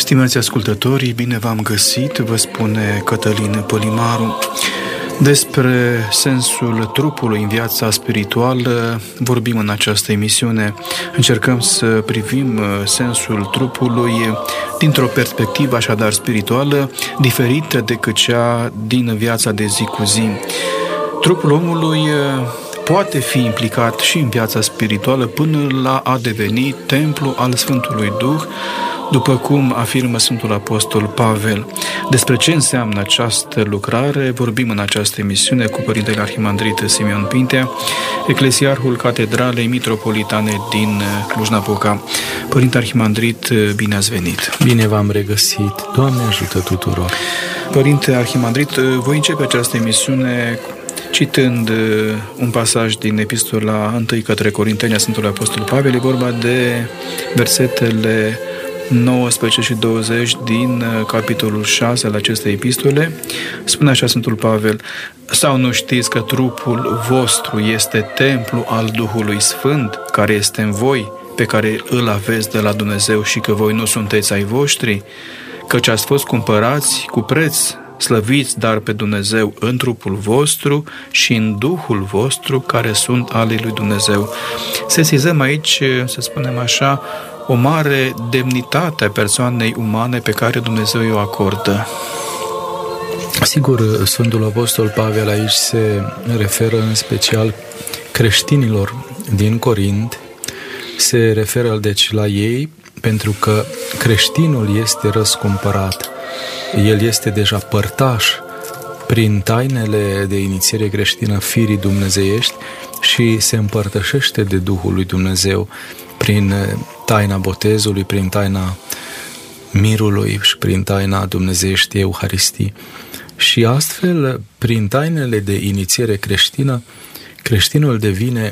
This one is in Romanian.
Stimați ascultătorii, bine v-am găsit, vă spune Cătălin Pălimaru. Despre sensul trupului în viața spirituală vorbim în această emisiune. Încercăm să privim sensul trupului dintr-o perspectivă așadar spirituală, diferită decât cea din viața de zi cu zi. Trupul omului poate fi implicat și în viața spirituală până la a deveni templu al Sfântului Duh, după cum afirmă Sfântul Apostol Pavel. Despre ce înseamnă această lucrare vorbim în această emisiune cu Părintele Arhimandrit Simeon Pintea, eclesiarhul Catedralei Mitropolitane din Cluj-Napoca. Părinte Arhimandrit, bine ați venit! Bine v-am regăsit! Doamne ajută tuturor! Părinte Arhimandrit, voi începe această emisiune citând un pasaj din Epistola 1 către Corinteni a Sfântului Apostol Pavel. E vorba de versetele 19 și 20 din capitolul 6 al acestei epistole. Spune așa Sfântul Pavel: sau nu știți că trupul vostru este templu al Duhului Sfânt, care este în voi, pe care îl aveți de la Dumnezeu, și că voi nu sunteți ai voștri? Căci ați fost cumpărați cu preț. Slăviți dar pe Dumnezeu în trupul vostru și în Duhul vostru, care sunt ale lui Dumnezeu. Sesizăm aici, să spunem așa, o mare demnitate a persoanei umane pe care Dumnezeu o acordă. Sigur, Sfântul Apostol Pavel aici se referă în special creștinilor din Corint, se referă deci la ei, pentru că creștinul este răscumpărat. El este deja părtaș prin tainele de inițiere creștină firii dumnezeiești și se împărtășește de Duhul lui Dumnezeu prin taina botezului, prin taina mirului și prin taina dumnezeieștii Euharistii. Și astfel, prin tainele de inițiere creștină, creștinul devine